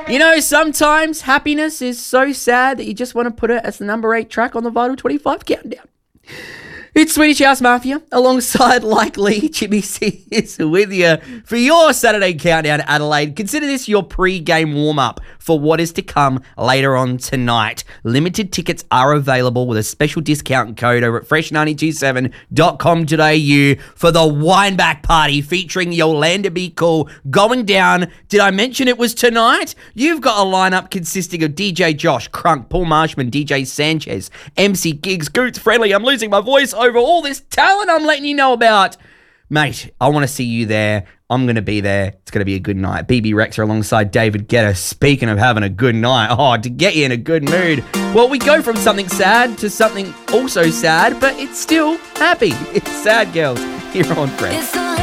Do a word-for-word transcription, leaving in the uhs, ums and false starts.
You know, sometimes happiness is so sad that you just want to put it as the number eight track on the Vital twenty-five countdown. It's Swedish House Mafia, alongside Likely. Jimmy C is with you for your Saturday Countdown Adelaide. Consider this your pre-game warm-up for what is to come later on tonight. Limited tickets are available with a special discount code over at fresh nine two seven dot com dot a u for the Wineback Party featuring Yolanda Be Cool going down. Did I mention it was tonight? You've got a lineup consisting of D J Josh, Crunk, Paul Marshman, D J Sanchez, M C Gigs, Goots Friendly. I'm losing my voice over all this talent I'm letting you know about. Mate, I want to see you there. I'm going to be there. It's going to be a good night. B B Rexha alongside David Guetta. Speaking of having a good night, oh, to get you in a good mood. Well, we go from something sad to something also sad, but it's still happy. It's Sad Girls here on Fresh.